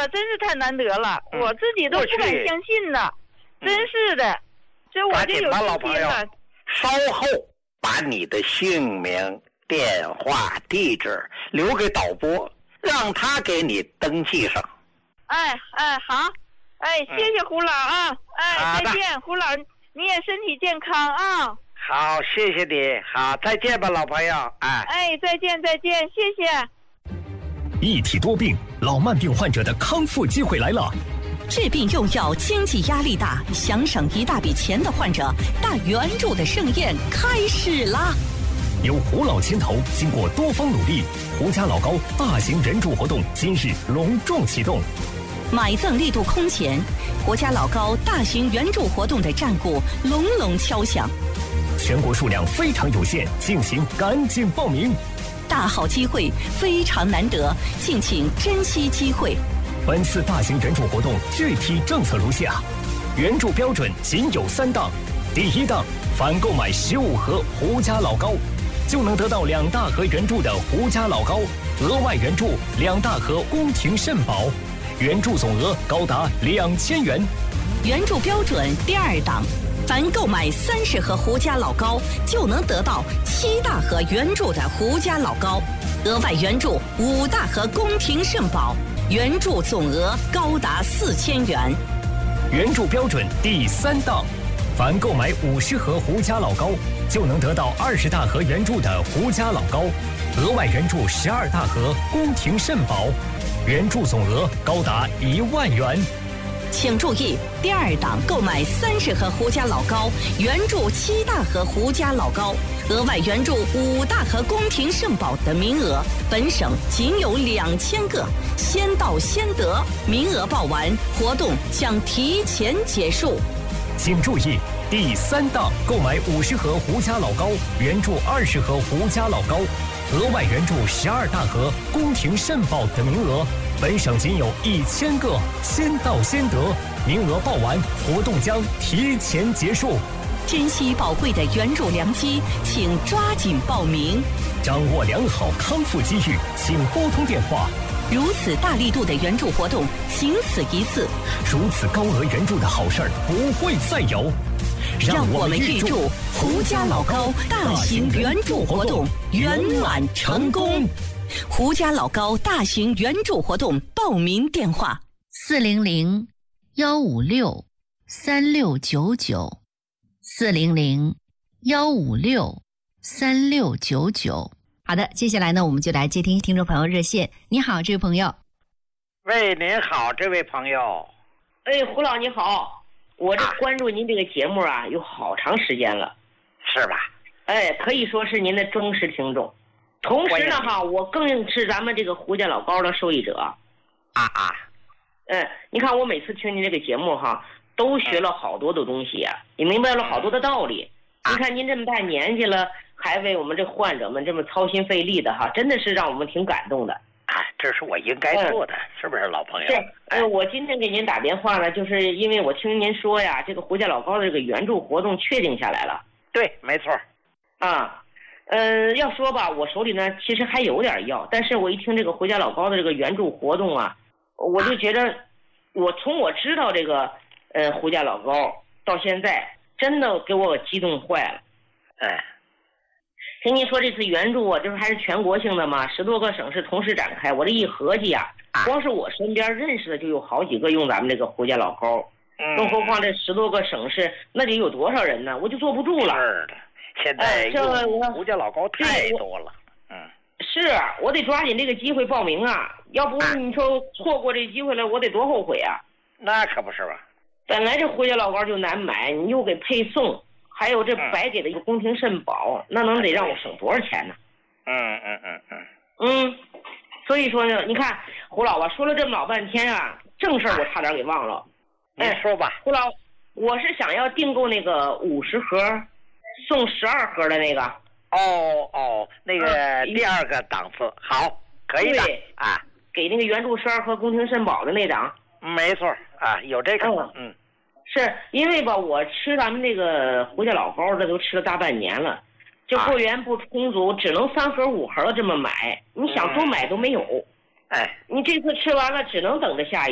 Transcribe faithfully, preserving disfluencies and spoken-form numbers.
了，真是太难得了， 嗯、 我自己都不敢相信呢，真是的，这我就有信心了。 稍后把你的姓名、电话、地址留给导播，让他给你登记上。 哎哎，好，哎，谢谢胡老啊，嗯、哎，再见，胡老，你也身体健康啊。 好，谢谢你，好，再见吧，老朋友，哎， 哎，再见再见，谢谢。 一体多病，老慢病患者的康复机会来了。 治病用药，经济压力大，想省一大笔钱的患者，大援助的盛宴开始啦！ 由胡老牵头，经过多方努力，胡家老高大型援助活动今日隆重启动。 买赠力度空前，胡家老高大型援助活动的战鼓隆隆敲响。 全国数量非常有限，敬请赶紧报名。 大好机会，非常难得，敬请珍惜机会。 本次大型援助活动具体政策如下：援助标准仅有三档。第一档，凡购买十五盒胡家老高，就能得到两大盒援助的胡家老高，额外援助两大盒宫廷肾宝，援助总额高达两千元。 援助标准第二档，凡购买三十盒胡家老高，就能得到七大盒援助的胡家老高，额外援助五大盒宫廷肾宝，援助总额高达四千元。 援助标准第三档，凡购买五十盒胡家老高，就能得到二十大盒援助的胡家老高，额外援助十二大盒宫廷肾宝，援助总额高达一万元。 请注意，第二档购买三十盒胡家老高，援助七大盒胡家老高，额外援助五大盒宫廷肾宝的名额，本省仅有两千个，先到先得，名额报完，活动将提前结束。 请注意，第三档购买五十盒胡家老高，援助二十盒胡家老高，额外援助十二大盒宫廷肾宝的名额，本省仅有一千个，先到先得，名额报完，活动将提前结束。 珍惜宝贵的援助良机，请抓紧报名。 掌握良好康复机遇，请拨通电话。 如此大力度的援助活动，仅此一次。 如此高额援助的好事儿不会再有。 让我们预祝胡家老高大型援助活动圆满成功。胡家老高大型援助活动报名电话： 四零零幺五六三六九九，四零零幺五六三六九九。好的，接下来呢，我们就来接听听众朋友热线。你好，这位朋友。 喂，您好，这位朋友。 哎，胡老你好，我这关注您这个节目啊，有好长时间了， 是吧？ 哎，可以说是您的忠实听众。同时呢，哈，我更是咱们这个胡家老高的受益者。 啊啊。 嗯，你看我每次听您这个节目哈，都学了好多的东西啊，也明白了好多的道理。 啊、 你看您这么大年纪了，还为我们这患者们这么操心费力的哈，真的是让我们挺感动的。 啊，这是我应该做的，嗯、是不是老朋友？ 是，呃，我今天给您打电话呢，就是因为我听您说呀，这个胡家老高的这个援助活动确定下来了。 对，没错。 啊，呃，要说吧，我手里呢其实还有点药，但是我一听这个胡家老高的这个援助活动啊，我就觉得，我从我知道这个呃胡家老高到现在，真的给我激动坏了。 哎。 听您说这次援助啊，就是还是全国性的嘛，十多个省市同时展开。我这一合计啊，光是我身边认识的就有好几个用咱们这个胡家老高， 嗯， 更何况这十多个省市，那得有多少人呢？我就坐不住了。 是的，现在用胡家老高太多了。嗯， 是我得抓紧这个机会报名啊，要不你说错过这机会了，我得多后悔啊。 那可不是吧？ 本来这胡家老高就难买，你又给配送。还有这白给的一个宫廷肾宝，那能得让我省多少钱呢？ 嗯嗯嗯嗯嗯，所以说呢，你看胡老啊，说了这么老半天啊，正事儿我差点给忘了。 您说吧， 胡老，我是想要订购那个五十盒送十二盒的那个。 哦哦，那个第二个档次，好，可以的啊， 给那个援助十二盒宫廷肾宝的那档。 没错啊，有这个，嗯。嗯是因为吧，我吃咱们这个胡家老高这都吃了大半年了，就货源不充足，只能三盒五盒的这么买。你想多买都没有， 哎， 你这次吃完了，只能等着下一